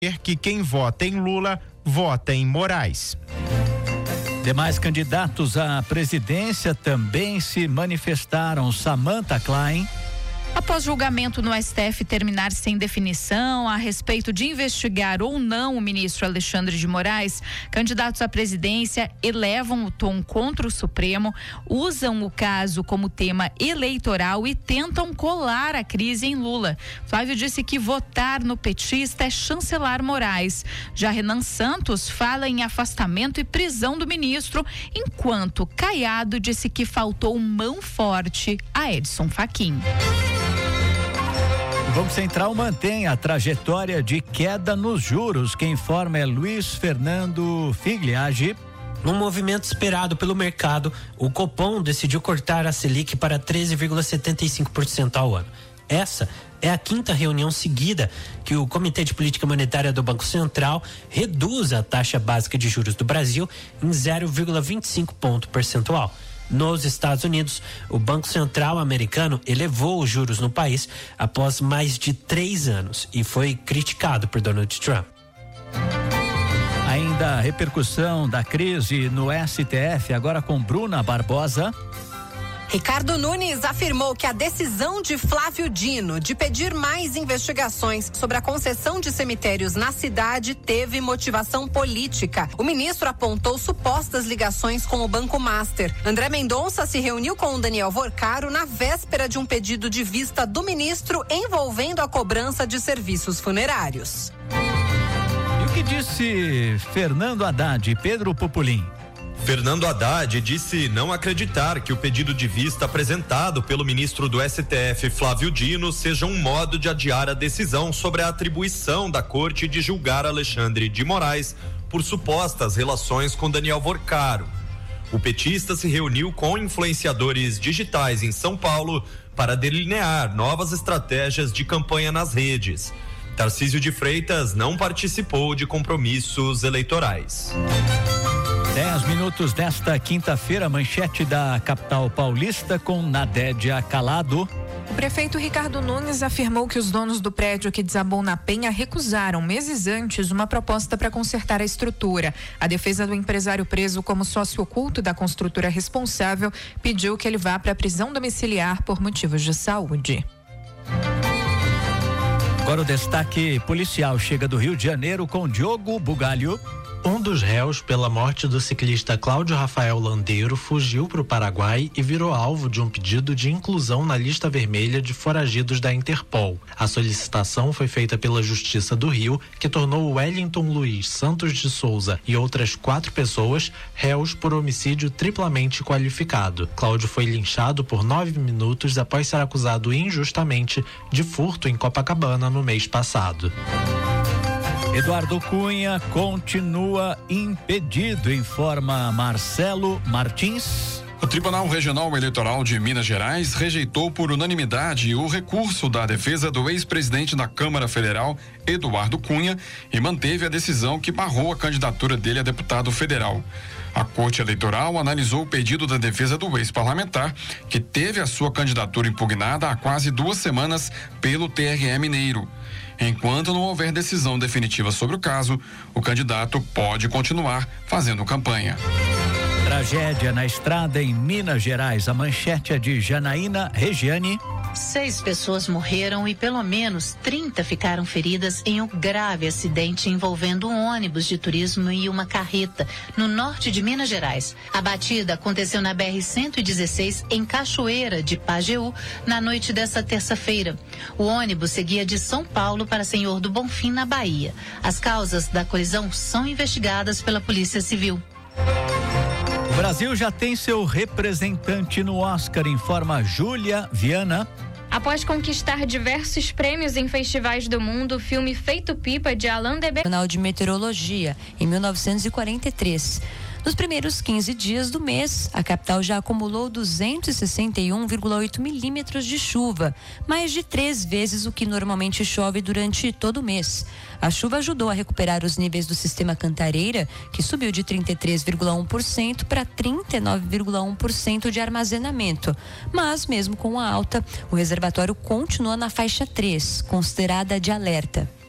que quem vota em Lula, vota em Moraes. Demais candidatos à presidência também se manifestaram. Samantha Klein. Após julgamento no STF terminar sem definição a respeito de investigar ou não o ministro Alexandre de Moraes, candidatos à presidência elevam o tom contra o Supremo, usam o caso como tema eleitoral e tentam colar a crise em Lula. Flávio disse que votar no petista é chancelar Moraes. Já Renan Santos fala em afastamento e prisão do ministro, enquanto Caiado disse que faltou mão forte a Edson Fachin. O Banco Central mantém a trajetória de queda nos juros. Quem informa é Luiz Fernando Figliagi. Num movimento esperado pelo mercado, o Copom decidiu cortar a Selic para 13,75% ao ano. Essa é a quinta reunião seguida que o Comitê de Política Monetária do Banco Central reduz a taxa básica de juros do Brasil em 0,25 ponto percentual. Nos Estados Unidos, o Banco Central americano elevou os juros no país após mais de 3 anos e foi criticado por Donald Trump. Ainda a repercussão da crise no STF, agora com Bruna Barbosa. Ricardo Nunes afirmou que a decisão de Flávio Dino de pedir mais investigações sobre a concessão de cemitérios na cidade teve motivação política. O ministro apontou supostas ligações com o Banco Master. André Mendonça se reuniu com o Daniel Vorcaro na véspera de um pedido de vista do ministro envolvendo a cobrança de serviços funerários. E o que disse Fernando Haddad e Pedro Pupolin? Fernando Haddad disse não acreditar que o pedido de vista apresentado pelo ministro do STF, Flávio Dino, seja um modo de adiar a decisão sobre a atribuição da corte de julgar Alexandre de Moraes por supostas relações com Daniel Vorcaro. O petista se reuniu com influenciadores digitais em São Paulo para delinear novas estratégias de campanha nas redes. Tarcísio de Freitas não participou de compromissos eleitorais. 10 minutos desta quinta-feira, manchete da capital paulista com Nadédia Calado. O prefeito Ricardo Nunes afirmou que os donos do prédio que desabou na Penha recusaram meses antes uma proposta para consertar a estrutura. A defesa do empresário preso como sócio oculto da construtora responsável pediu que ele vá para a prisão domiciliar por motivos de saúde. Agora o destaque policial chega do Rio de Janeiro com Diogo Bugalho. Um dos réus pela morte do ciclista Cláudio Rafael Landeiro fugiu para o Paraguai e virou alvo de um pedido de inclusão na lista vermelha de foragidos da Interpol. A solicitação foi feita pela Justiça do Rio, que tornou Wellington Luiz Santos de Souza e outras 4 pessoas réus por homicídio triplamente qualificado. Cláudio foi linchado por 9 minutos após ser acusado injustamente de furto em Copacabana no mês passado. Eduardo Cunha continua impedido, informa Marcelo Martins. O Tribunal Regional Eleitoral de Minas Gerais rejeitou por unanimidade o recurso da defesa do ex-presidente da Câmara Federal, Eduardo Cunha, e manteve a decisão que barrou a candidatura dele a deputado federal. A Corte Eleitoral analisou o pedido da defesa do ex-parlamentar, que teve a sua candidatura impugnada há quase 2 semanas pelo TRE mineiro. Enquanto não houver decisão definitiva sobre o caso, o candidato pode continuar fazendo campanha. Tragédia na estrada em Minas Gerais. A manchete é de Janaína Regiane. 6 pessoas morreram e pelo menos 30 ficaram feridas em um grave acidente envolvendo um ônibus de turismo e uma carreta no norte de Minas Gerais. A batida aconteceu na BR-116 em Cachoeira de Pajeú na noite desta terça-feira. O ônibus seguia de São Paulo para Senhor do Bonfim, na Bahia. As causas da colisão são investigadas pela Polícia Civil. O Brasil já tem seu representante no Oscar, informa Júlia Viana. Após conquistar diversos prêmios em festivais do mundo, o filme Feito Pipa, de Alain Debé, Jornal de Meteorologia, em 1943. Nos primeiros 15 dias do mês, a capital já acumulou 261,8 milímetros de chuva, mais de 3 vezes o que normalmente chove durante todo o mês. A chuva ajudou a recuperar os níveis do sistema Cantareira, que subiu de 33,1% para 39,1% de armazenamento. Mas, mesmo com a alta, o reservatório continua na faixa 3, considerada de alerta.